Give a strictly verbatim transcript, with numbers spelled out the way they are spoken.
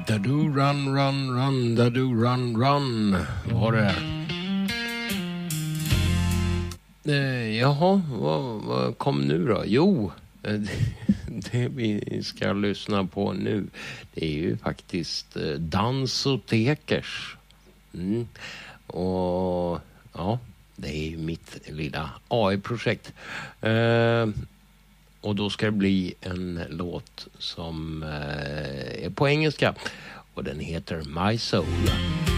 Da-do run, run, run, da-do run, run. Var det? Eh, jaha, vad, vad kom nu då? Jo, det, det vi ska lyssna på nu, det är ju faktiskt Dansotekers. Mm. Och ja, det är ju mitt lilla A I-projekt. Eh, och då ska det bli en låt som eh, är på engelska. Och den heter My Soul.